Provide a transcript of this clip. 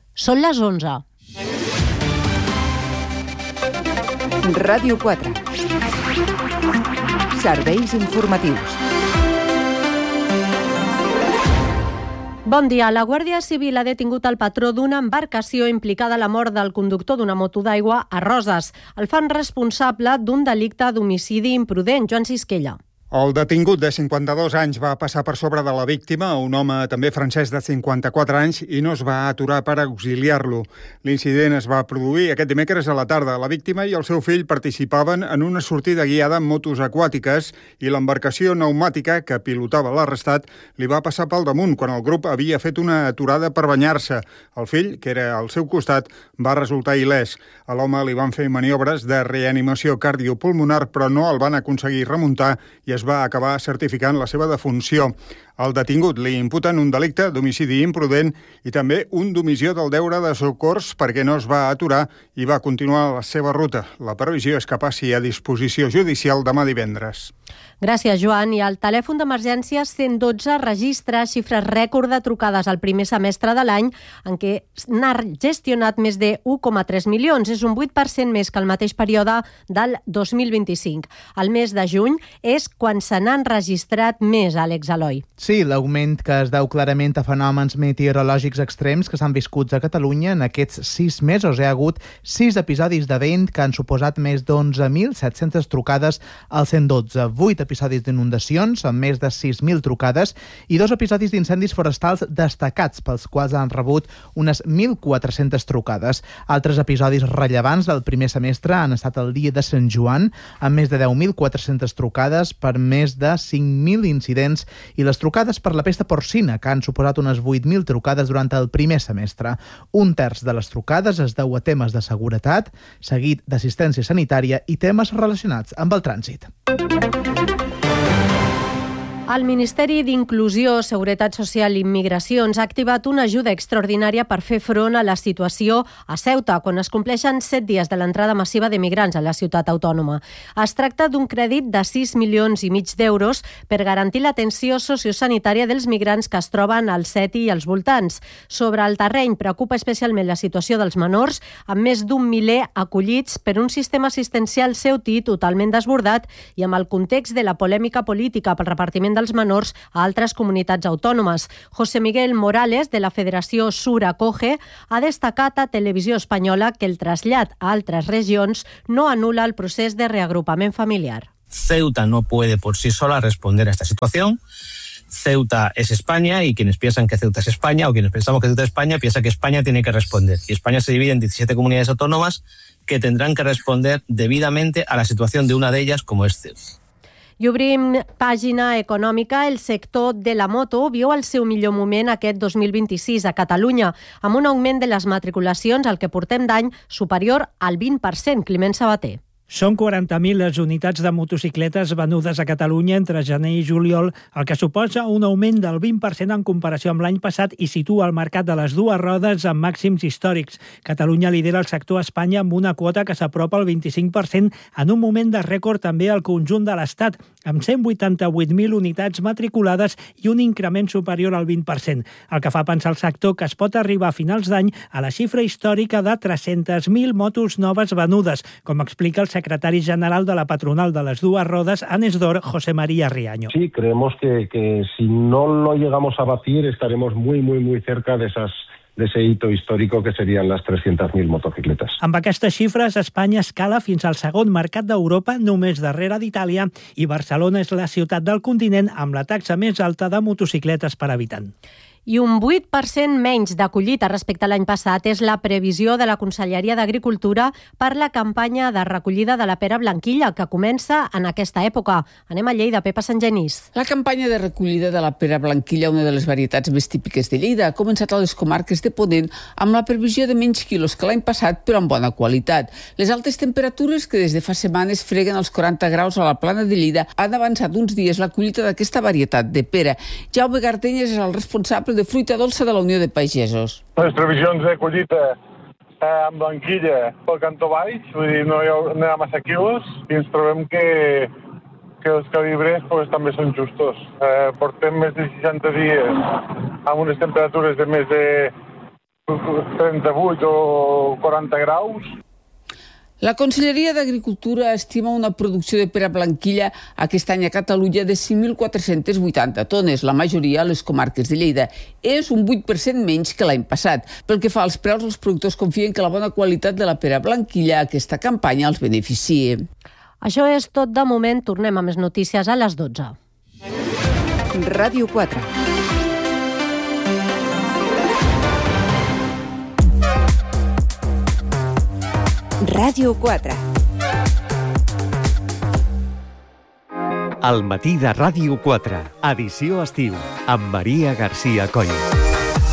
Són les 11. Ràdio 4. Serveis informatius. Bon dia. La Guàrdia Civil ha detingut el patró d'una embarcació implicada a la mort del conductor d'una moto d'aigua a Roses. El fan responsable d'un delicte d'homicidi imprudent. Joan Sisquella. El detingut de 52 anys va passar per sobre de la víctima, un home també francès de 54 anys, i no es va aturar per auxiliar-lo. L'incident es va produir aquest dimecres a la tarda. La víctima i el seu fill participaven en una sortida guiada amb motos aquàtiques i l'embarcació pneumàtica que pilotava l'arrestat li va passar pel damunt quan el grup havia fet una aturada per banyar-se. El fill, que era al seu costat, va resultar il·lès. A l'home li van fer maniobres de reanimació cardiopulmonar, però no el van aconseguir remuntar i es va acabar certificant la seva defunció. Al detingut li imputen un delicte d'homicidi imprudent i també un d'omissió del deure de socors perquè no es va aturar i va continuar la seva ruta. La previsió és que passi a disposició judicial demà divendres. Gràcies, Joan. I el telèfon d'emergència 112 registra xifres rècord de trucades al primer semestre de l'any, en què n'ha gestionat més de 1,3 milions. És un 8% més que el mateix període del 2025. El mes de juny és quan se n'han registrat més, Àlex Eloi. Sí, l'augment que es deu clarament a fenòmens meteorològics extrems que s'han viscut a Catalunya en aquests 6 mesos. Hi ha hagut 6 episodis de vent que han suposat més d'11.700 trucades al 112, 8 episodis d'inundacions amb més de 6.000 trucades i 2 episodis d'incendis forestals destacats pels quals han rebut unes 1.400 trucades. Altres episodis rellevants del primer semestre han estat el dia de Sant Joan, amb més de 10.400 trucades per més de 5.000 incidents i les trucades per la pesta porcina, que han suposat unes 8.000 trucades durant el primer semestre. Un terç de les trucades es deu a temes de seguretat, seguit d'assistència sanitària i temes relacionats amb el trànsit. El Ministeri d'Inclusió, Seguretat Social i Immigracions ha activat una ajuda extraordinària per fer front a la situació a Ceuta, quan es compleixen 7 dies de l'entrada massiva de migrants a la ciutat autònoma. Es tracta d'un crèdit de 6,5 milions d'euros per garantir l'atenció sociosanitària dels migrants que es troben al Set i als voltants. Sobre el terreny preocupa especialment la situació dels menors, amb més d'un miler acollits per un sistema assistencial ceutí totalment desbordat i amb el context de la polèmica política pel repartiment dels menors a altres comunitats autònomes. José Miguel Morales, de la Federació Sur Acoge, ha destacat a Televisió Espanyola que el trasllat a altres regions no anula el procés de reagrupament familiar. Ceuta no puede por sí sola responder a esta situación. Ceuta es España y quienes piensan que Ceuta es España o quienes pensamos que Ceuta es España piensan que España tiene que responder. Y España se divide en 17 comunidades autónomas que tendrán que responder debidamente a la situación de una de ellas, como es Ceuta. I obrim pàgina econòmica. El sector de la moto viu el seu millor moment aquest 2026 a Catalunya, amb un augment de les matriculacions al que portem d'any superior al 20%. Climent Sabater. Són 40.000 les unitats de motocicletes venudes a Catalunya entre gener i juliol, el que suposa un augment del 20% en comparació amb l'any passat i situa el mercat de les dues rodes en màxims històrics. Catalunya lidera el sector a Espanya amb una quota que s'apropa al 25% en un moment de rècord també al conjunt de l'Estat, amb 188.000 unitats matriculades i un increment superior al 20%, el que fa pensar al sector que es pot arribar a finals d'any a la xifra històrica de 300.000 motos noves venudes, com explica el secretario general de la patronal de las duas rodas, Anesdor, José María Riaño. Sí, creemos que si no lo llegamos a batir estaremos muy cerca de ese hito histórico que serían las 300.000 motocicletas. Amb aquestes xifres, Espanya escala fins al segon mercat d'Europa, només darrere d'Itàlia, i Barcelona és la ciutat del continent amb la taxa més alta de motocicletes per habitant. I un 8% menys d'acollida respecte a l'any passat és la previsió de la Conselleria d'Agricultura per la campanya de recollida de la pera blanquilla, que comença en aquesta època. Anem a Lleida, Pepa Sant Genís. La campanya de recollida de la pera blanquilla, una de les varietats més típiques de Lleida, ha començat a les comarques de Ponent amb la previsió de menys quilos que l'any passat, però amb bona qualitat. Les altes temperatures, que des de fa setmanes freguen els 40 graus a la plana de Lleida, han avançat uns dies la collita d'aquesta varietat de pera. Jaume Gartenyes és el responsable de fruita dolça de la Unió de Pagesos. Les previsions de collita amb blanquilla pel cantó baix, vull dir, no hi ha massa quilos, i ens trobem que els calibres també són justos. Portem més de 60 dies amb unes temperatures de més de 38 o 40 graus. La Conselleria d'Agricultura estima una producció de pera blanquilla aquest any a Catalunya de 5.480 tones, la majoria a les comarques de Lleida. És un 8% menys que l'any passat. Pel que fa als preus, els productors confien que la bona qualitat de la pera blanquilla aquesta campanya els beneficie. Això és tot de moment. Tornem a més notícies a les 12. Ràdio 4. Ràdio 4. El matí de Ràdio 4, edició estiu, amb Maria Garcia Coll.